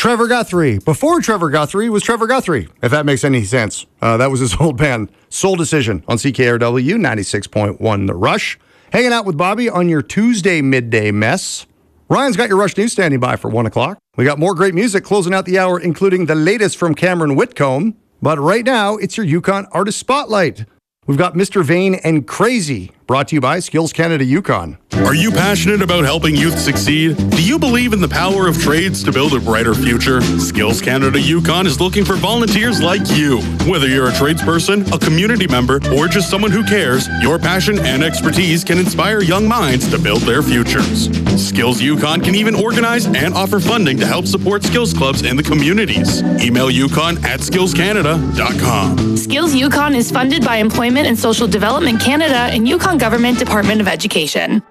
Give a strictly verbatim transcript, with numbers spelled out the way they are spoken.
Trevor Guthrie. Before Trevor Guthrie was Trevor Guthrie, if that makes any sense. Uh, that was his old band, Soul Decision, on C K R W ninety-six point one The Rush. Hanging out with Bobby on your Tuesday midday mess. Ryan's got your Rush News standing by for one o'clock. We got more great music closing out the hour, including the latest from Cameron Whitcomb. But right now, it's your Yukon Artist Spotlight. We've got Mister Vain and Crazy, brought to you by Skills Canada Yukon. Are you passionate about helping youth succeed? Do you believe in the power of trades to build a brighter future? Skills Canada Yukon is looking for volunteers like you. Whether you're a tradesperson, a community member, or just someone who cares, your passion and expertise can inspire young minds to build their futures. Skills Yukon can even organize and offer funding to help support skills clubs in the communities. Email yukon at skills canada dot com. Skills Yukon is funded by Employment and Social Development Canada and Yukon Government Department of Education.